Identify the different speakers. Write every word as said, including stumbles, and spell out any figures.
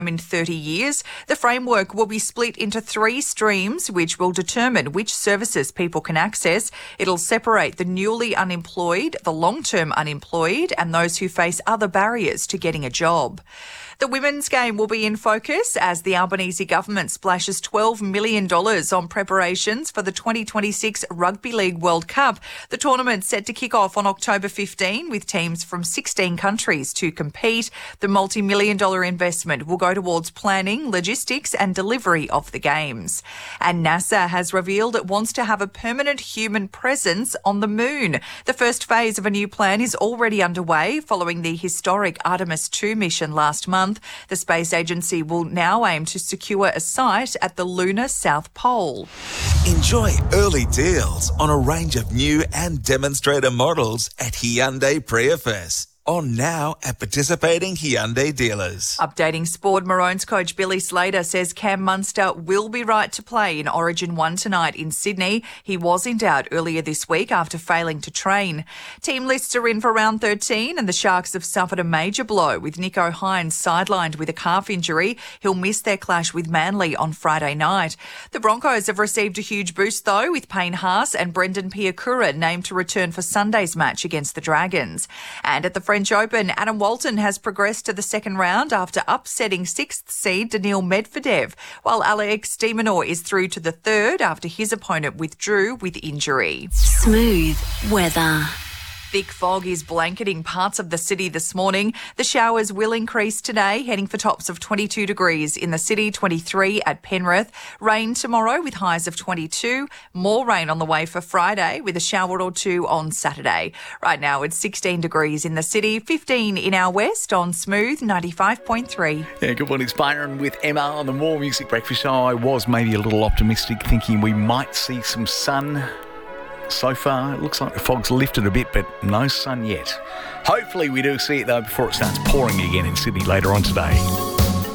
Speaker 1: in thirty years. The framework will be split into three streams, which will determine which services people can access. It'll separate the newly unemployed, the long-term unemployed, and those who face other barriers to getting a job. The women's game will be in focus as the Albanese government splashes twelve million dollars on preparations for the twenty twenty-six Rugby League World Cup. The tournament's set to kick off on October fifteenth with teams from sixteen countries to compete. The multi-million dollar investment will go towards planning, logistics and delivery of the games. And NASA has revealed it wants to have a permanent human presence on the moon. The first phase of a new plan is already underway following the historic Artemis two mission last month. The space agency will now aim to secure a site at the lunar South Pole.
Speaker 2: Enjoy early deals on a range of new and demonstrator models at Hyundai Prius. On now at participating Hyundai dealers.
Speaker 1: Updating sport, Maroons coach Billy Slater says Cam Munster will be right to play in Origin one tonight in Sydney. He was in doubt earlier this week after failing to train. Team lists are in for round thirteen and the Sharks have suffered a major blow with Nico Hines sidelined with a calf injury. He'll miss their clash with Manly on Friday night. The Broncos have received a huge boost though, with Payne Haas and Brendan Piakura named to return for Sunday's match against the Dragons. And at the French Open, Adam Walton has progressed to the second round after upsetting sixth seed Daniil Medvedev, while Alex de Minaur is through to the third after his opponent withdrew with injury.
Speaker 3: Smooth weather.
Speaker 1: Thick fog is blanketing parts of the city this morning. The showers will increase today, heading for tops of twenty-two degrees in the city, twenty-three at Penrith. Rain tomorrow with highs of twenty-two. More rain on the way for Friday with a shower or two on Saturday. Right now it's sixteen degrees in the city, fifteen in our west on Smooth ninety-five point three.
Speaker 4: Yeah, good morning, Byron with Emma on the More Music Breakfast Show. I was maybe a little optimistic, thinking we might see some sun. So far, it looks like the fog's lifted a bit, but no sun yet. Hopefully we do see it, though, before it starts pouring again in Sydney later on today.